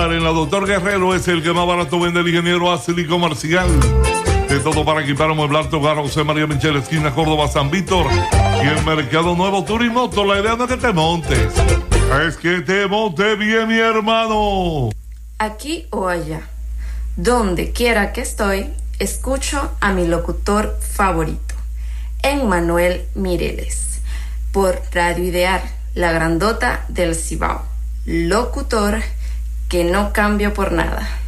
En la Doctor Guerrero es el que más barato vende el ingeniero Acili Comercial. De todo para equipar o mueblar tu hogar. José María Michel, esquina Córdoba, San Víctor. Y en Mercado Nuevo Turismo. La idea no es que te montes, es que te montes bien, mi hermano. Aquí o allá, donde quiera que estoy, escucho a mi locutor favorito, Emmanuel Mireles, por Radio Ideal, la grandota del Cibao. Locutor que no cambio por nada.